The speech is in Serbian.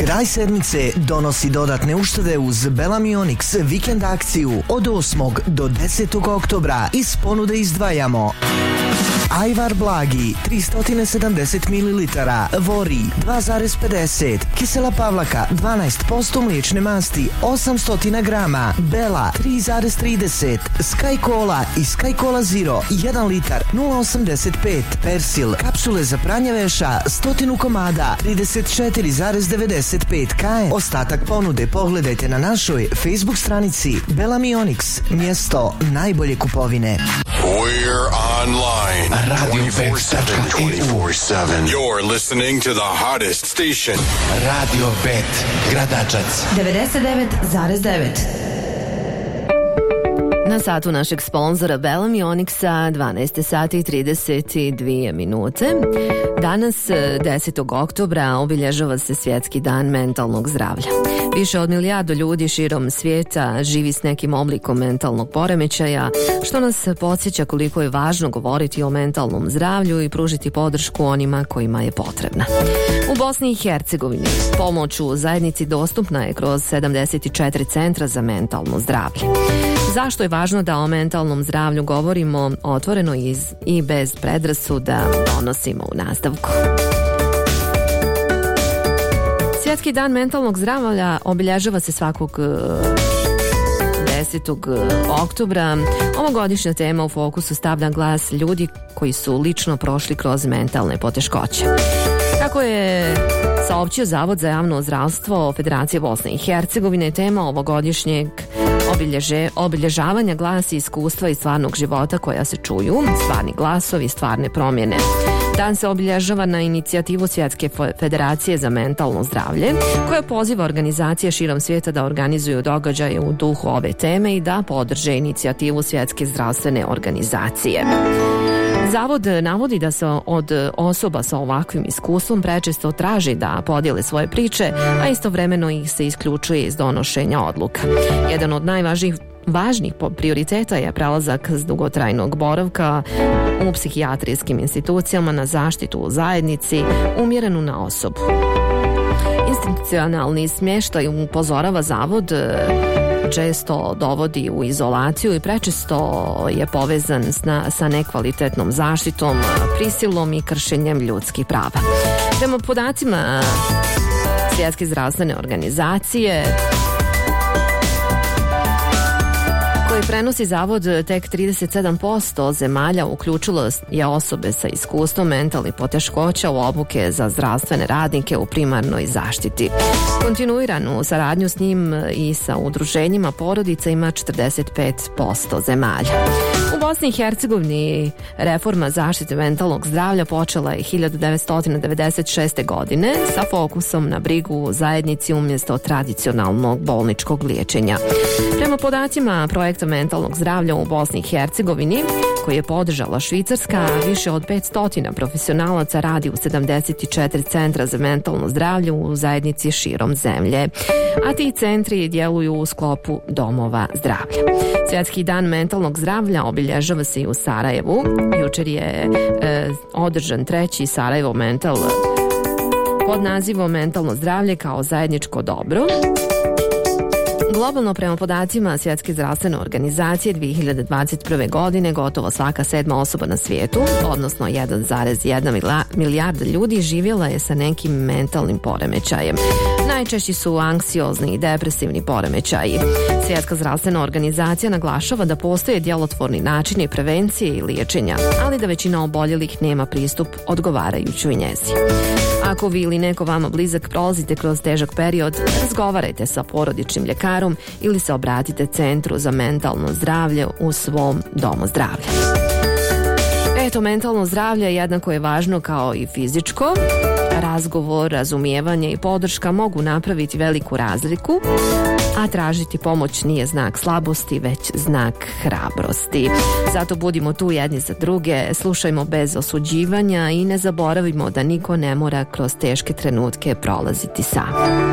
Kraj sedmice donosi dodatne uštede uz Bellamy Onyx vikend akciju od 8. do 10. oktobra. Iz ponude izdvajamo Ajvar Blagi 370 ml, Vori 2,50, Kisela Pavlaka 12% mliječne masti 800 grama, Bela 3,30, Sky Cola i Sky Cola Zero 1 litar 0,85, Persil kapsule za pranje veša 100 komada 34,95 kn. Ostatak ponude pogledajte na našoj Facebook stranici Bellamy Onyx, mjesto najbolje kupovine. We're online. Radio 24/7. You're listening to the hottest station. Radio Bet, Gradačac 99,9. Na satu našeg sponzora Bellamy Onyxa 12 sati i 32 minute. Danas 10. oktobra obilježava se Svjetski dan mentalnog zdravlja. Više od milijardu ljudi širom svijeta živi s nekim oblikom mentalnog poremećaja, što nas podsjeća koliko je važno govoriti o mentalnom zdravlju i pružiti podršku onima kojima je potrebna. U Bosni i Hercegovini pomoć u zajednici dostupna je kroz 74 centra za mentalno zdravlje. Zašto je važno da o mentalnom zdravlju govorimo otvoreno i bez predrasuda, donosimo u nastavku. Svjetski dan mentalnog zdravlja obilježava se svakog 10. oktobra. Ovogodišnja tema u fokusu stavlja glas ljudi koji su lično prošli kroz mentalne poteškoće. Kako je saopćio Zavod za javno zdravstvo Federacije Bosne i Hercegovine, tema ovogodišnjeg obilježavanja glasi iskustva iz stvarnog života koja se čuju, stvarni glasovi, stvarne promjene. Dan se obilježava na inicijativu Svjetske federacije za mentalno zdravlje, koja poziva organizacije širom svijeta da organizuju događaje u duhu ove teme i da podrže inicijativu Svjetske zdravstvene organizacije. Zavod navodi da se od osoba sa ovakvim iskustvom prečesto traži da podijele svoje priče, a istovremeno ih se isključuje iz donošenja odluka. Jedan od važnih prioriteta je prelazak s dugotrajnog boravka u psihijatrijskim institucijama na zaštitu u zajednici umjerenu na osobu. Institucionalni smještaj, upozorava Zavod, često dovodi u izolaciju i prečesto je povezan sa nekvalitetnom zaštitom, prisilom i kršenjem ljudskih prava. Prema podacima Svjetske zdravstvene organizacije koji prenosi Zavod, tek 37% zemalja uključilo je osobe sa iskustvom mentalnih poteškoća u obuke za zdravstvene radnike u primarnoj zaštiti. Kontinuiranu saradnju s njim i sa udruženjima porodica ima 45% zemalja. U Bosni i Hercegovini reforma zaštite mentalnog zdravlja počela je 1996. godine sa fokusom na brigu u zajednici umjesto tradicionalnog bolničkog liječenja. Prema podacima projekta mentalnog zdravlja u Bosni i Hercegovini, koji je podržala Švicarska, više od 500 profesionalaca radi u 74 centra za mentalno zdravlje u zajednici širom zemlje, a ti centri djeluju u sklopu domova zdravlja. Svjetski dan mentalnog zdravlja obilježava se i u Sarajevu. Jučer je održan 3. Sarajevo Mental pod nazivom Mentalno zdravlje kao zajedničko dobro. Globalno, prema podacima Svjetske zdravstvene organizacije, 2021. godine gotovo svaka 7. osoba na svijetu, odnosno 1,1 milijarda ljudi, živjela je sa nekim mentalnim poremećajem. Najčešći su anksiozni i depresivni poremećaji. Svjetska zdravstvena organizacija naglašava da postoje djelotvorni načini prevencije i liječenja, ali da većina oboljelih nema pristup odgovarajućoj njezi. Ako vi ili neko vama blizak prolazite kroz težak period, razgovarajte sa porodičnim ljekarom ili se obratite Centru za mentalno zdravlje u svom domu zdravlja. Eto, mentalno zdravlje jednako je važno kao i fizičko. Razgovor, razumijevanje i podrška mogu napraviti veliku razliku, a tražiti pomoć nije znak slabosti, već znak hrabrosti. Zato budimo tu jedni za druge, slušajmo bez osuđivanja i ne zaboravimo da niko ne mora kroz teške trenutke prolaziti sam.